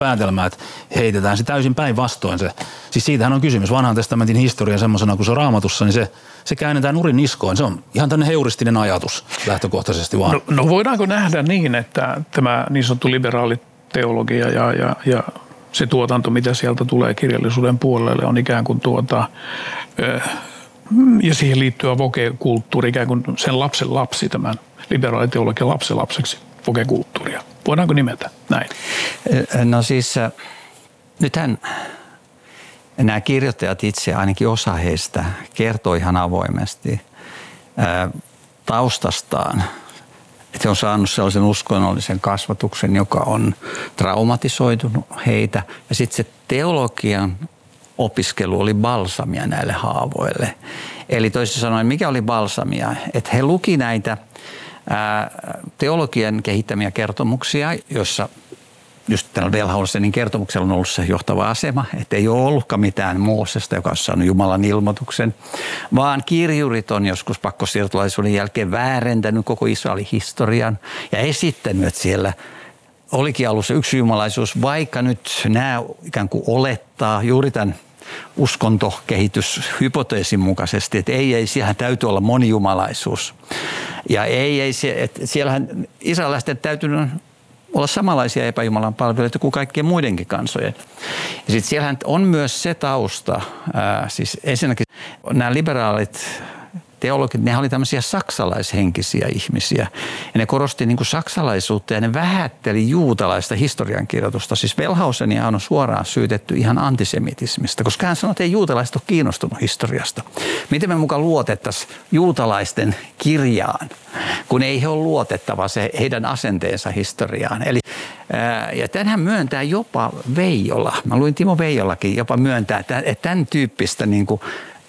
päätelmää, että heitetään se täysin päinvastoin se. Siis siitähän on kysymys. Vanhan testamentin historia semmoisena kuin se on Raamatussa, niin se käännetään nurin niskoon. Se on ihan tämmöinen heuristinen ajatus lähtökohtaisesti vaan. No voidaanko nähdä niin, että tämä niin sanottu liberaali teologia ja se tuotanto, mitä sieltä tulee kirjallisuuden puolelle, on ikään kuin ja siihen liittyvä voke-kulttuuri, ikään kuin sen lapsen lapsi, tämän liberaaliteologian lapsen lapseksi voke-kulttuuria. Voidaanko nimetä näin? No siis nythän nämä kirjoittajat itse, ainakin osa heistä, kertoo ihan avoimesti taustastaan, että he on saanut sellaisen uskonnollisen kasvatuksen, joka on traumatisoitunut heitä. Ja sitten se teologian opiskelu oli balsamia näille haavoille. Eli toisin sanoen, mikä oli balsamia? Että he luki näitä teologian kehittämiä kertomuksia, joissa just tällä Wellhausenin kertomuksella on ollut se johtava asema, että ei ole ollutkaan mitään Moosesta, joka on saanut Jumalan ilmoituksen, vaan kirjurit on joskus pakkosiirtolaisuuden jälkeen väärentänyt koko Israelin historian ja esittänyt, että siellä olikin alussa yksi jumalaisuus, vaikka nyt nämä ikään kuin olettaa juuri tämän uskontokehityshypoteesin mukaisesti, että ei, siellähän täytyy olla monijumalaisuus. Ja että siellähän israelaisten täytyy olla samanlaisia epäjumalan palvelijoita kuin kaikkien muidenkin kansojen. Ja sitten siellähän on myös se tausta, siis ensinnäkin nämä liberaalit teologit, ne oli tämmöisiä saksalaishenkisiä ihmisiä. Ja ne korosti niin kuin saksalaisuutta ja ne vähätteli juutalaista historiankirjoitusta. Siis Wellhausenia on suoraan syytetty ihan antisemitismistä, koska hän sanoi, että ei juutalaiset ole kiinnostunut historiasta. Miten me mukaan luotettaisiin juutalaisten kirjaan, kun ei he ole luotettava se heidän asenteensa historiaan. Eli, ja tämänhän myöntää jopa Veijola. Mä luin Timo Veijolakin jopa myöntää, että tämän tyyppistä niin kuin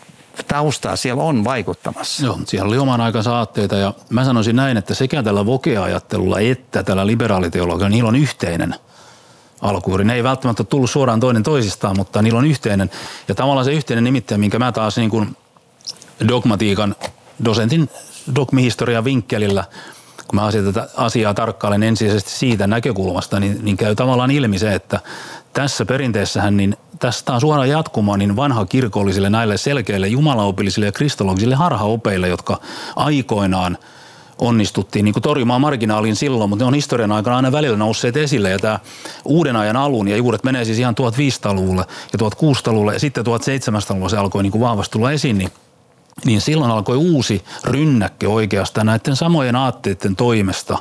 taustaa siellä on vaikuttamassa. Joo, siellä oli oman aikansa aatteita ja mä sanoisin näin, että sekä tällä voke-ajattelulla että tällä liberaaliteologialla, niillä on yhteinen alkujuuri. Ne ei välttämättä tullut suoraan toinen toisistaan, mutta niillä on yhteinen. Ja tavallaan se yhteinen nimittäin, minkä mä taas niin kuin dogmatiikan dosentin dogmihistorian vinkkelillä, kun mä tätä asiaa tarkkailen ensisijaisesti siitä näkökulmasta, niin käy tavallaan ilmi se, että tässä perinteessähän niin tästä on suoraan jatkumaan niin vanha kirkollisille näille selkeille jumalaopillisille ja kristologisille harhaopeille, jotka aikoinaan onnistuttiin niin kuin torjumaan marginaaliin silloin, mutta ne on historian aikana aina välillä nousseet esille ja tämä uuden ajan alun ja juuret menee siis ihan 1500-luvulle ja 1600-luvulle ja sitten 1700-luvulla se alkoi niin kuin vahvasti tulla esiin, niin silloin alkoi uusi rynnäkkö oikeastaan näiden samojen aatteiden toimesta,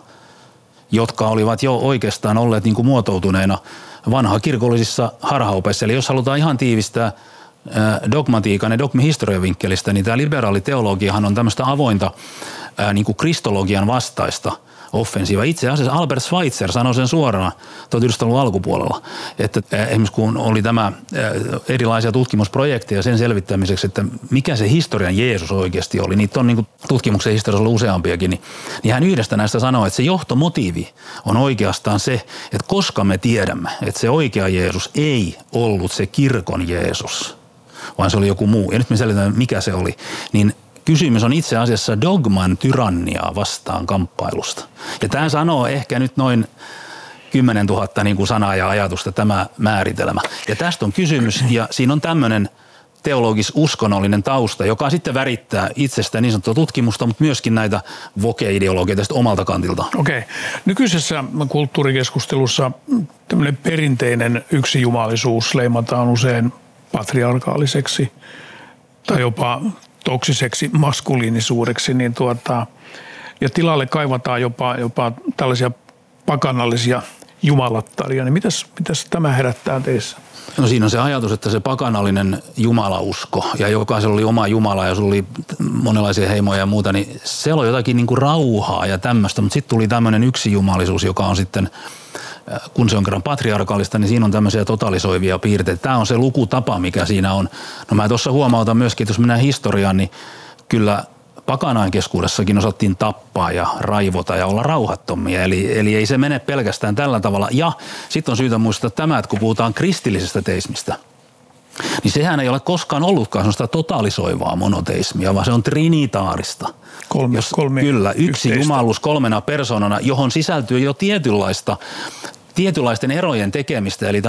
jotka olivat jo oikeastaan olleet niin kuin muotoutuneena vanha kirkollisissa harhaopeissa. Eli jos halutaan ihan tiivistää dogmatiikan ja dogmihistorian vinkkelistä, niin tämä liberaali teologiahan on tämmöistä avointa niin kuin kristologian vastaista offensiiva. Itse asiassa Albert Schweitzer sanoi sen suorana 1900-luvun alkupuolella, että esimerkiksi kun oli tämä erilaisia tutkimusprojekteja sen selvittämiseksi, että mikä se historian Jeesus oikeasti oli, niitä on niin kuin tutkimuksen historiassa ollut useampiakin, niin hän yhdestä näistä sanoi, että se johtomotiivi on oikeastaan se, että koska me tiedämme, että se oikea Jeesus ei ollut se kirkon Jeesus, vaan se oli joku muu, ja nyt me selitetään, mikä se oli, niin kysymys on itse asiassa dogman tyranniaa vastaan kamppailusta. Ja tämä sanoo ehkä nyt noin 10 000 niin kuin sanaa ja ajatusta tämä määritelmä. Ja tästä on kysymys ja siinä on tämmöinen teologis-uskonnollinen tausta, joka sitten värittää itsestä niin sanottua tutkimusta, mutta myöskin näitä voke-ideologioita omalta kantilta. Okei. Nykyisessä kulttuurikeskustelussa tämmöinen perinteinen yksijumalisuus leimataan usein patriarkaaliseksi tai jopa toksiseksi maskuliinisuudeksi, niin ja tilalle kaivataan jopa tällaisia pakanallisia jumalattaria. Niin mitäs tämä herättää teissä? No siinä on se ajatus, että se pakanallinen jumalausko ja jokaisella oli oma jumala ja sulla oli monenlaisia heimoja ja muuta, niin se on jotakin niin kuin rauhaa ja tämmöistä, mutta sitten tuli tämmöinen yksijumalisuus, joka on sitten, kun se on kerran patriarkaalista, niin siinä on tämmöisiä totalisoivia piirteitä. Tämä on se lukutapa, mikä siinä on. No mä tuossa huomautan myöskin, että jos mennään historiaan, niin kyllä pakanain keskuudessakin osattiin tappaa ja raivota ja olla rauhattomia. Eli ei se mene pelkästään tällä tavalla. Ja sitten on syytä muistaa tämä, että kun puhutaan kristillisestä teismistä, niin sehän ei ole koskaan ollutkaan sellaista totalisoivaa monoteismia, vaan se on trinitaarista. Kolme kyllä, yksi jumaluus 3 persoonana, johon sisältyy jo tietynlaista tietynlaisten erojen tekemistä, eli